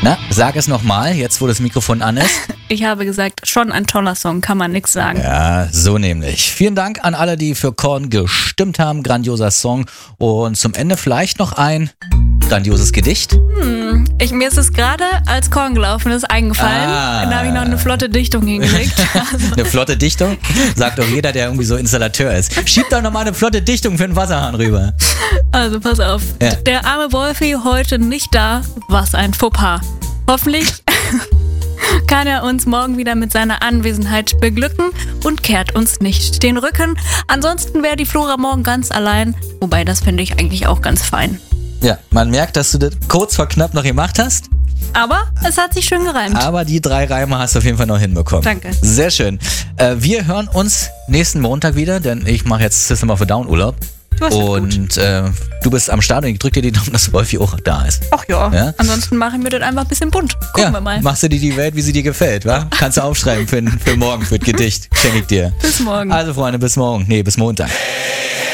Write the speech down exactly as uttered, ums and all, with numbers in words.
Na, sag es nochmal, jetzt wo das Mikrofon an ist. Ich habe gesagt, schon ein toller Song, kann man nichts sagen. Ja, so nämlich. Vielen Dank an alle, die für Korn gestimmt haben. Grandioser Song. Und zum Ende vielleicht noch ein grandioses Gedicht. Hm, ich, mir ist es gerade, als Korn gelaufen ist, eingefallen. Ah. Da habe ich noch eine flotte Dichtung hingelegt. Also. Eine flotte Dichtung? Sagt doch jeder, der irgendwie so Installateur ist. Schieb doch nochmal eine flotte Dichtung für den Wasserhahn rüber. Also pass auf. Ja. Der arme Wolfi heute nicht da, was ein Fauxpas. Hoffentlich kann er uns morgen wieder mit seiner Anwesenheit beglücken und kehrt uns nicht den Rücken. Ansonsten wäre die Flora morgen ganz allein. Wobei, das finde ich eigentlich auch ganz fein. Ja, man merkt, dass du das kurz vor knapp noch gemacht hast. Aber es hat sich schön gereimt. Aber die drei Reime hast du auf jeden Fall noch hinbekommen. Danke. Sehr schön. Äh, wir hören uns nächsten Montag wieder, denn ich mache jetzt System of a Down Urlaub. Du hast das Und äh, du bist am Start und ich drücke dir die Daumen, dass Wolfi auch da ist. Ach ja. Ja? Ansonsten machen wir das einfach ein bisschen bunt. Gucken ja, wir mal. Machst du dir die Welt, wie sie dir gefällt, wa? Kannst du aufschreiben für, für morgen, für das Gedicht. Schenke ich dir. Bis morgen. Also Freunde, bis morgen. Nee, bis Montag.